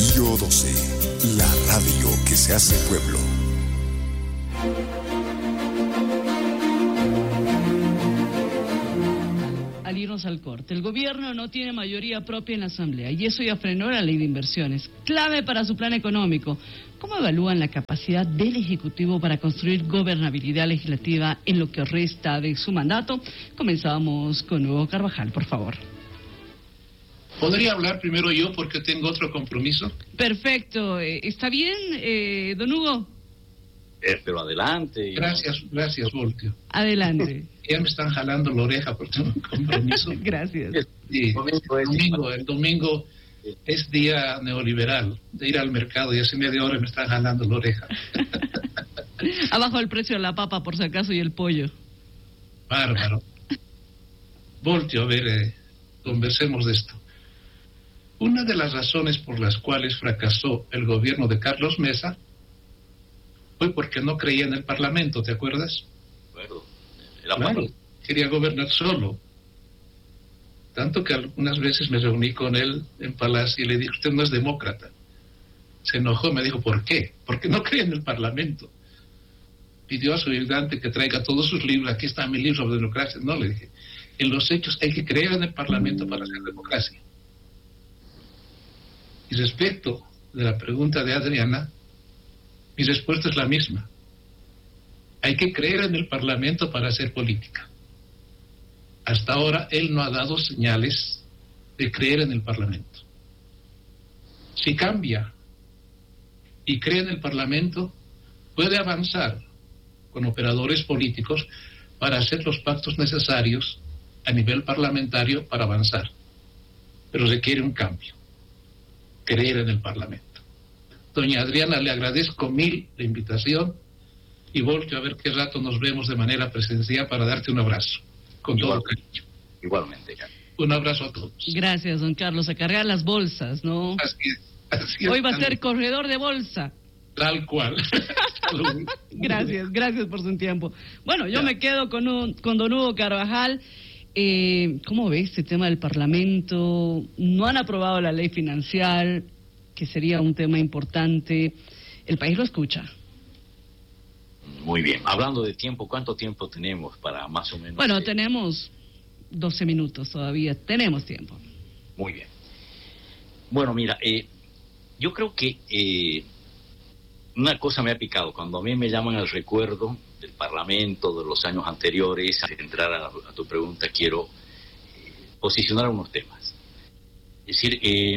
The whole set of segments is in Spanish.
Río 12, la radio que se hace pueblo. Al irnos al corte, el gobierno no tiene mayoría propia en la Asamblea y eso ya frenó la ley de inversiones, clave para su plan económico. ¿Cómo evalúan la capacidad del Ejecutivo para construir gobernabilidad legislativa en lo que resta de su mandato? Comenzamos con Hugo Carvajal, por favor. ¿Podría hablar primero yo porque tengo otro compromiso? Perfecto. ¿Está bien, don Hugo? Pero adelante. Gracias, Voltio. Adelante. Ya me están jalando la oreja porque tengo un compromiso. Gracias. Sí, el domingo es día neoliberal, de ir al mercado y hace media hora me están jalando la oreja. Abajo el precio de la papa, por si acaso, y el pollo. Bárbaro. Voltio, a ver, conversemos de esto. Una de las razones por las cuales fracasó el gobierno de Carlos Mesa fue porque no creía en el Parlamento, ¿te acuerdas? Claro, quería gobernar solo. Tanto que algunas veces me reuní con él en Palacio y le dije, usted no es demócrata. Se enojó, me dijo, ¿por qué? Porque no cree en el Parlamento. Pidió a su ayudante que traiga todos sus libros, aquí está mi libro sobre democracia. No, le dije, en los hechos hay que creer en el Parlamento para hacer democracia. Y respecto de la pregunta de Adriana, mi respuesta es la misma. Hay que creer en el Parlamento para hacer política. Hasta ahora él no ha dado señales de creer en el Parlamento. Si cambia y cree en el Parlamento, puede avanzar con operadores políticos para hacer los pactos necesarios a nivel parlamentario para avanzar. Pero requiere un cambio. Creer en el Parlamento. Doña Adriana, le agradezco mil la invitación y Voltio, a ver qué rato nos vemos de manera presencial para darte un abrazo. Con todo cariño. Igualmente. Un abrazo a todos. Gracias, don Carlos. A cargar las bolsas, ¿no? Así es. Hoy va a ser corredor de bolsa. Tal cual. Gracias por su tiempo. Bueno, yo me quedo con don Hugo Carvajal. ¿Cómo ve este tema del Parlamento? No han aprobado la ley financiera, que sería un tema importante. El país lo escucha. Muy bien. Hablando de tiempo, ¿cuánto tiempo tenemos para más o menos? Bueno, tenemos 12 minutos todavía. Tenemos tiempo. Muy bien. Bueno, mira, yo creo que una cosa me ha picado. Cuando a mí me llaman al recuerdo del Parlamento, de los años anteriores, antes de entrar a tu pregunta, quiero posicionar unos temas. Es decir,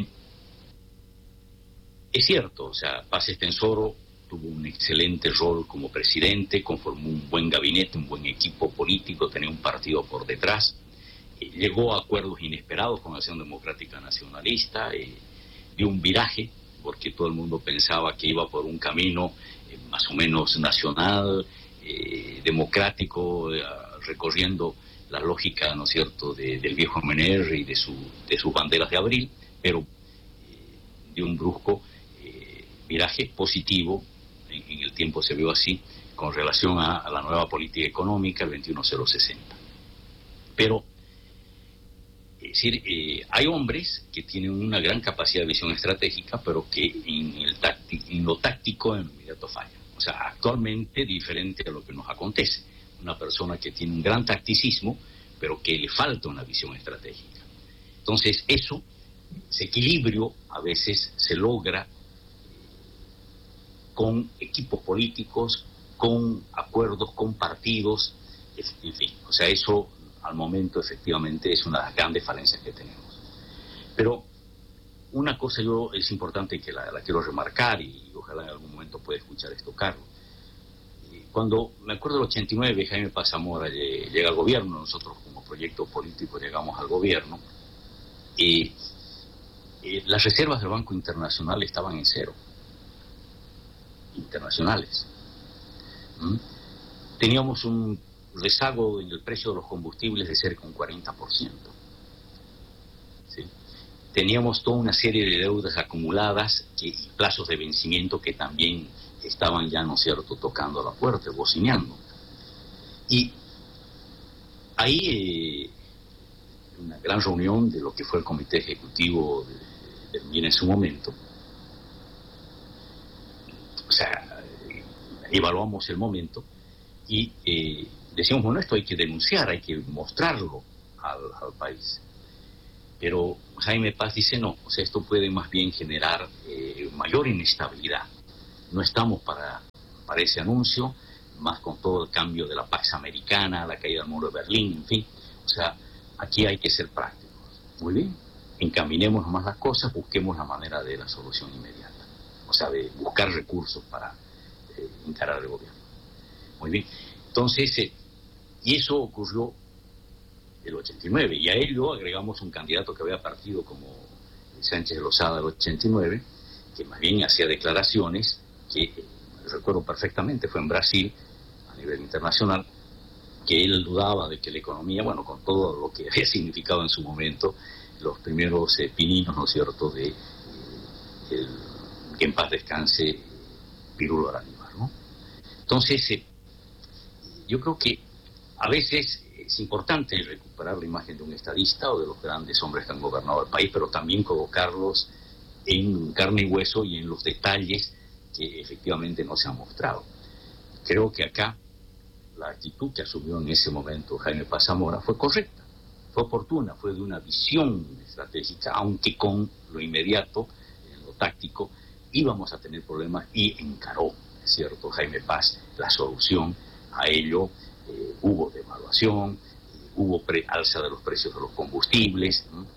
es cierto, o sea, Paz Estenssoro tuvo un excelente rol como presidente, conformó un buen gabinete, un buen equipo político, tenía un partido por detrás, llegó a acuerdos inesperados con Acción Democrática Nacionalista, dio un viraje, porque todo el mundo pensaba que iba por un camino más o menos nacional, democrático, recorriendo la lógica, ¿no es cierto?, del viejo MNR y de sus banderas de abril, pero dio un brusco viraje positivo, en el tiempo se vio así, con relación a la nueva política económica, el 21060. Pero, es decir, hay hombres que tienen una gran capacidad de visión estratégica, pero que en lo táctico en inmediato fallan. O sea, actualmente diferente a lo que nos acontece. Una persona que tiene un gran tacticismo, pero que le falta una visión estratégica. Entonces, ese equilibrio a veces se logra con equipos políticos, con acuerdos, con partidos, en fin. O sea, eso al momento efectivamente es una de las grandes falencias que tenemos. Pero una cosa es importante que la quiero remarcar y ojalá en algún momento pueda escuchar esto, Carlos. Cuando, me acuerdo del 89, Jaime Paz Zamora llega al gobierno, nosotros como proyecto político llegamos al gobierno, y las reservas del Banco Internacional estaban en cero. Internacionales. Teníamos un rezago en el precio de los combustibles de cerca de un 40%. ¿Sí? Teníamos toda una serie de deudas acumuladas y plazos de vencimiento que también estaban ya, ¿no es cierto?, tocando la puerta, bocineando. Y ahí, una gran reunión de lo que fue el Comité Ejecutivo de MINE en su momento, evaluamos el momento y decíamos, bueno, esto hay que denunciar, hay que mostrarlo al país. Pero Jaime Paz dice no, o sea, esto puede más bien generar mayor inestabilidad. No estamos para ese anuncio, más con todo el cambio de la Pax Americana, la caída del muro de Berlín, en fin. O sea, aquí hay que ser prácticos. Muy bien, encaminemos nomás las cosas, busquemos la manera de la solución inmediata. O sea, de buscar recursos para encarar el gobierno. Muy bien, entonces, y eso ocurrió el 89, y a ello agregamos un candidato que había partido como Sánchez de Lozada del 89, que más bien hacía declaraciones que recuerdo perfectamente, fue en Brasil, a nivel internacional, que él dudaba de que la economía, bueno, con todo lo que había significado en su momento, los primeros pininos, ¿no es cierto?, de que en paz descanse Pirulo Araníbar, ¿no? Entonces, yo creo que a veces es importante recuperar la imagen de un estadista o de los grandes hombres que han gobernado el país, pero también colocarlos en carne y hueso y en los detalles que efectivamente no se han mostrado. Creo que acá la actitud que asumió en ese momento Jaime Paz Zamora fue correcta, fue oportuna, fue de una visión estratégica, aunque con lo inmediato, en lo táctico, íbamos a tener problemas y encaró, es cierto, Jaime Paz la solución a ello. Hubo devaluación, hubo alza de los precios de los combustibles, ¿no?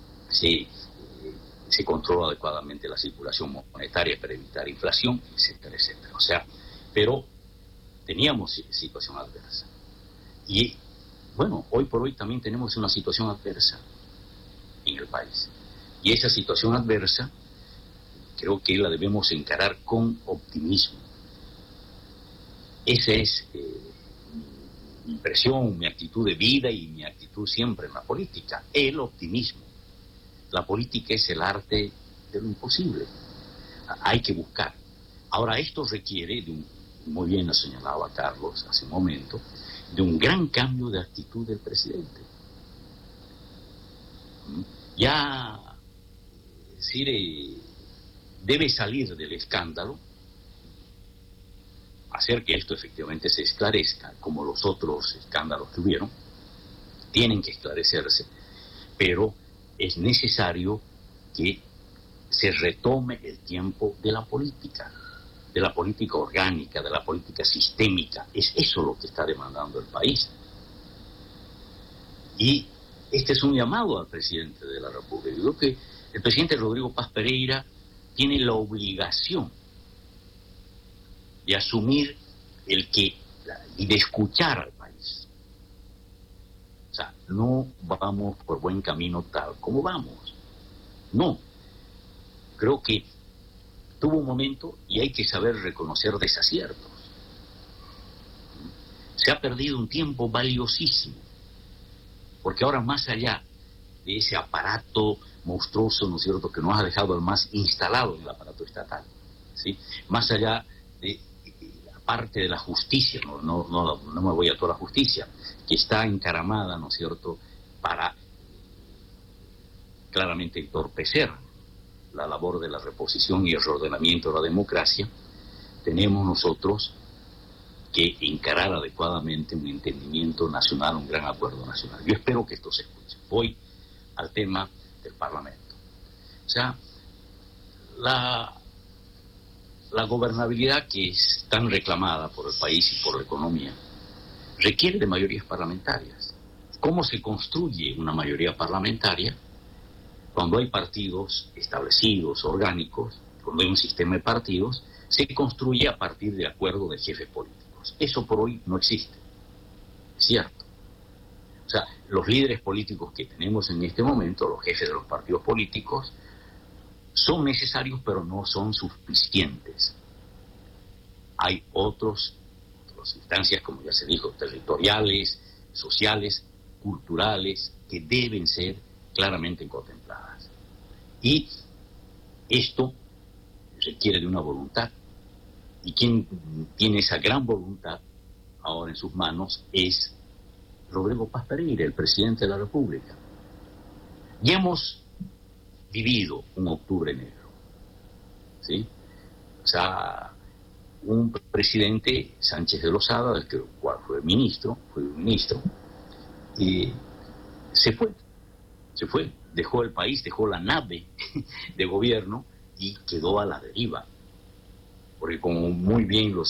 Se controla adecuadamente la circulación monetaria para evitar inflación, etcétera, etcétera. O sea, pero teníamos situación adversa. Y bueno, hoy por hoy también tenemos una situación adversa en el país. Y esa situación adversa creo que la debemos encarar con optimismo. Esa es mi impresión, mi actitud de vida y mi actitud siempre en la política, el optimismo. La política es el arte de lo imposible. Hay que buscar. Ahora, esto requiere de muy bien lo señalaba Carlos hace un momento, de un gran cambio de actitud del presidente. Ya, es decir, debe salir del escándalo, hacer que esto efectivamente se esclarezca, como los otros escándalos que hubieron, tienen que esclarecerse, pero es necesario que se retome el tiempo de la política orgánica, de la política sistémica. Es eso lo que está demandando el país. Y este es un llamado al presidente de la República. Yo creo que el presidente Rodrigo Paz Pereira tiene la obligación de asumir y de escuchar al país. O sea, no vamos por buen camino tal como vamos. No. Creo que tuvo un momento y hay que saber reconocer desaciertos. Se ha perdido un tiempo valiosísimo, porque ahora, más allá de ese aparato monstruoso, ¿no es cierto?, que nos ha dejado al más instalado en el aparato estatal, ¿sí?, más allá de parte de la justicia, no me voy a toda la justicia, que está encaramada, ¿no es cierto?, para claramente entorpecer la labor de la reposición y el reordenamiento de la democracia, tenemos nosotros que encarar adecuadamente un entendimiento nacional, un gran acuerdo nacional. Yo espero que esto se escuche. Voy al tema del Parlamento. O sea, la gobernabilidad que es tan reclamada por el país y por la economía requiere de mayorías parlamentarias. ¿Cómo se construye una mayoría parlamentaria? Cuando hay partidos establecidos, orgánicos, cuando hay un sistema de partidos, se construye a partir de acuerdo de jefes políticos. Eso por hoy no existe. Es cierto. O sea, los líderes políticos que tenemos en este momento, los jefes de los partidos políticos, son necesarios, pero no son suficientes. Hay otras instancias, como ya se dijo, territoriales, sociales, culturales, que deben ser claramente contempladas. Y esto requiere de una voluntad. Y quien tiene esa gran voluntad ahora en sus manos es Rodrigo Paz Pereira, el presidente de la República. Ya hemos vivido un octubre negro, ¿sí? O sea, un presidente, Sánchez de Lozada, del cual fue ministro, y se fue, dejó el país, dejó la nave de gobierno y quedó a la deriva. Porque como muy bien lo